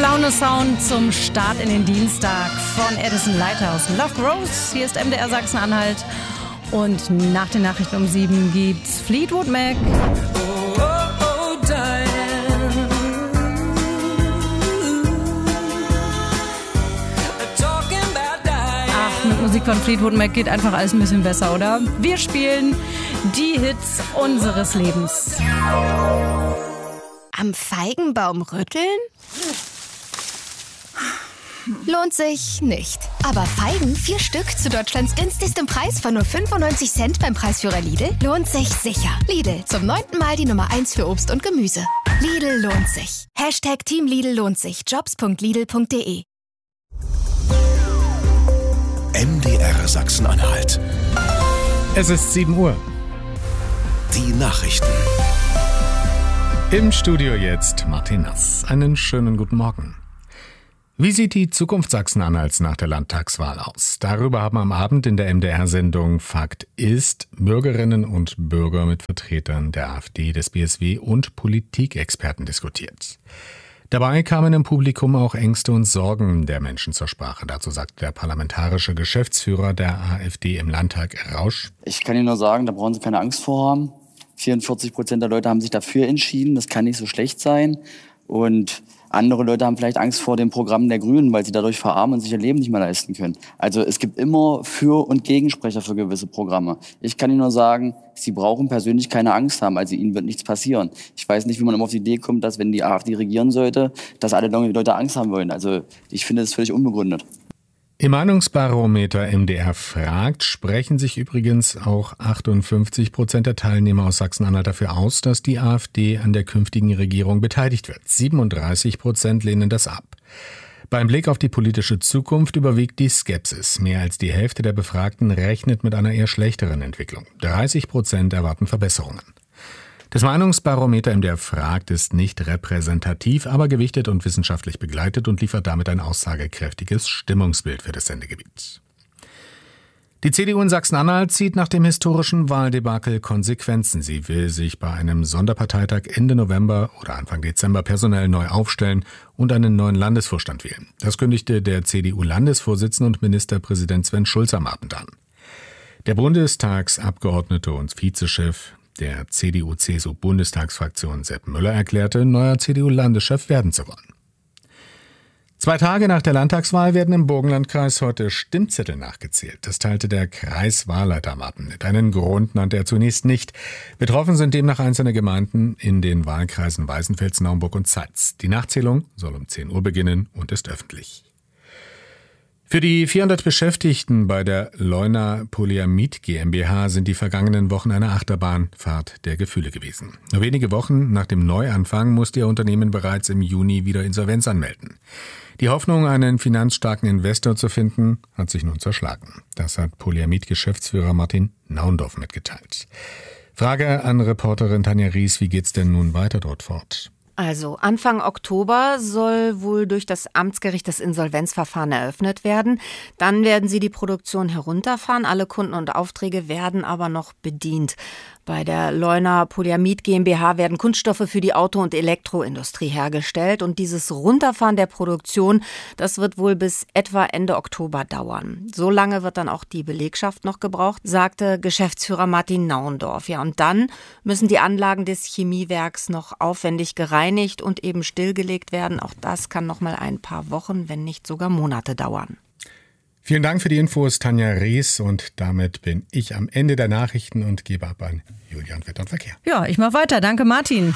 Laune-Sound zum Start in den Dienstag von Edison Lighthouse. Love Grows, hier ist MDR Sachsen-Anhalt. Und nach den Nachrichten um 7 gibt's Fleetwood Mac. Mit Musik von Fleetwood Mac geht einfach alles ein bisschen besser, oder? Wir spielen die Hits unseres Lebens. Am Feigenbaum rütteln? Lohnt sich nicht. Aber Feigen, 4 Stück zu Deutschlands günstigstem Preis von nur 95 Cent beim Preisführer Lidl, lohnt sich sicher. Lidl, zum 9. Mal die Nummer 1 für Obst und Gemüse. Lidl lohnt sich. #Team Lidl lohnt sich. Jobs.lidl.de. MDR Sachsen-Anhalt. Es ist 7 Uhr. Die Nachrichten. Im Studio jetzt Martin Nass. Einen schönen guten Morgen. Wie sieht die Zukunft Sachsen-Anhalts nach der Landtagswahl aus? Darüber haben am Abend in der MDR-Sendung Fakt ist Bürgerinnen und Bürger mit Vertretern der AfD, des BSW und Politikexperten diskutiert. Dabei kamen im Publikum auch Ängste und Sorgen der Menschen zur Sprache. Dazu sagt der parlamentarische Geschäftsführer der AfD im Landtag, Rausch. Ich kann Ihnen nur sagen, da brauchen Sie keine Angst vor haben. 44% der Leute haben sich dafür entschieden. Das kann nicht so schlecht sein. Und andere Leute haben vielleicht Angst vor dem Programm der Grünen, weil sie dadurch verarmen und sich ihr Leben nicht mehr leisten können. Also es gibt immer Für- und Gegensprecher für gewisse Programme. Ich kann Ihnen nur sagen, Sie brauchen persönlich keine Angst haben. Also Ihnen wird nichts passieren. Ich weiß nicht, wie man immer auf die Idee kommt, dass wenn die AfD regieren sollte, dass alle Leute Angst haben wollen. Also ich finde das völlig unbegründet. Im Meinungsbarometer MDR fragt, sprechen sich übrigens auch 58% der Teilnehmer aus Sachsen-Anhalt dafür aus, dass die AfD an der künftigen Regierung beteiligt wird. 37% lehnen das ab. Beim Blick auf die politische Zukunft überwiegt die Skepsis. Mehr als die Hälfte der Befragten rechnet mit einer eher schlechteren Entwicklung. 30% erwarten Verbesserungen. Das Meinungsbarometer MDR fragt ist nicht repräsentativ, aber gewichtet und wissenschaftlich begleitet und liefert damit ein aussagekräftiges Stimmungsbild für das Sendegebiet. Die CDU in Sachsen-Anhalt zieht nach dem historischen Wahldebakel Konsequenzen. Sie will sich bei einem Sonderparteitag Ende November oder Anfang Dezember personell neu aufstellen und einen neuen Landesvorstand wählen. Das kündigte der CDU-Landesvorsitzende und Ministerpräsident Sven Schulz am Abend an. Der Bundestagsabgeordnete und Vizechef der CDU-CSU-Bundestagsfraktion Sepp Müller erklärte, neuer CDU-Landeschef werden zu wollen. 2 Tage nach der Landtagswahl werden im Burgenlandkreis heute Stimmzettel nachgezählt. Das teilte der Kreiswahlleiter am Abend mit. Einen Grund nannte er zunächst nicht. Betroffen sind demnach einzelne Gemeinden in den Wahlkreisen Weißenfels, Naumburg und Zeitz. Die Nachzählung soll um 10 Uhr beginnen und ist öffentlich. Für die 400 Beschäftigten bei der Leuna Polyamid GmbH sind die vergangenen Wochen eine Achterbahnfahrt der Gefühle gewesen. Nur wenige Wochen nach dem Neuanfang musste ihr Unternehmen bereits im Juni wieder Insolvenz anmelden. Die Hoffnung, einen finanzstarken Investor zu finden, hat sich nun zerschlagen. Das hat Polyamid-Geschäftsführer Martin Naundorf mitgeteilt. Frage an Reporterin Tanja Ries, wie geht's denn nun weiter dort fort? Also Anfang Oktober soll wohl durch das Amtsgericht das Insolvenzverfahren eröffnet werden. Dann werden sie die Produktion herunterfahren. Alle Kunden und Aufträge werden aber noch bedient. Bei der Leuna Polyamid GmbH werden Kunststoffe für die Auto- und Elektroindustrie hergestellt. Und dieses Runterfahren der Produktion, das wird wohl bis etwa Ende Oktober dauern. So lange wird dann auch die Belegschaft noch gebraucht, sagte Geschäftsführer Martin Naundorf. Ja, und dann müssen die Anlagen des Chemiewerks noch aufwendig gereinigt und eben stillgelegt werden. Auch das kann noch mal ein paar Wochen, wenn nicht sogar Monate dauern. Vielen Dank für die Infos, Tanja Ries. Und damit bin ich am Ende der Nachrichten und gebe ab an Julian Wetter und Verkehr. Ja, ich mache weiter. Danke, Martin.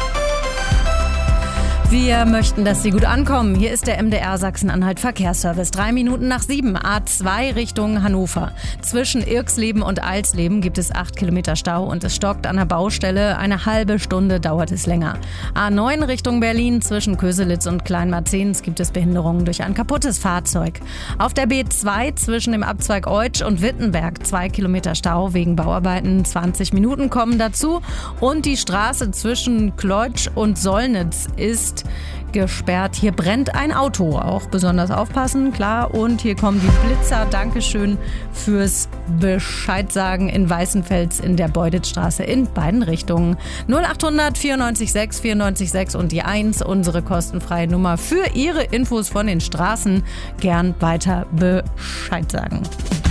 Wir möchten, dass Sie gut ankommen. Hier ist der MDR Sachsen-Anhalt Verkehrsservice. 3 Minuten nach 7, A2 Richtung Hannover. Zwischen Irksleben und Alsleben gibt es 8 Kilometer Stau und es stockt an der Baustelle. Eine halbe Stunde dauert es länger. A9 Richtung Berlin. Zwischen Köselitz und Kleinmarzens gibt es Behinderungen durch ein kaputtes Fahrzeug. Auf der B2 zwischen dem Abzweig Eutsch und Wittenberg 2 Kilometer Stau wegen Bauarbeiten. 20 Minuten kommen dazu. Und die Straße zwischen Kleutsch und Sollnitz ist gesperrt. Hier brennt ein Auto, auch besonders aufpassen, klar. Und hier kommen die Blitzer. Dankeschön fürs Bescheid sagen in Weißenfels in der Beuditstraße in beiden Richtungen. 0800 94 6 94 6 und die 1, unsere kostenfreie Nummer für Ihre Infos von den Straßen. Gern weiter Bescheid sagen.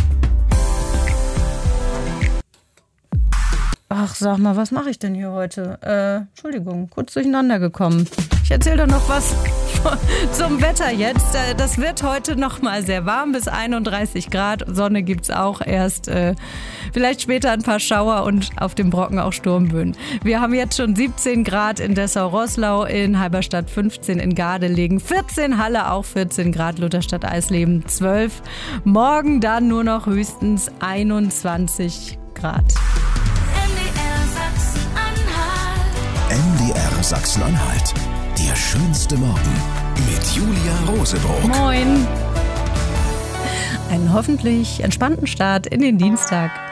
Ach, sag mal, was mache ich denn hier heute? Entschuldigung, kurz durcheinander gekommen. Ich erzähle doch noch was zum Wetter jetzt. Das wird heute noch mal sehr warm, bis 31 Grad. Sonne gibt's auch erst. Vielleicht später ein paar Schauer und auf dem Brocken auch Sturmböen. Wir haben jetzt schon 17 Grad in Dessau-Roßlau, in Halberstadt 15, in Gardelegen 14, Halle auch 14 Grad, Lutherstadt-Eisleben 12. Morgen dann nur noch höchstens 21 Grad. MDR Sachsen-Anhalt. Der schönste Morgen mit Julia Rosebrock. Moin. Einen hoffentlich entspannten Start in den Dienstag.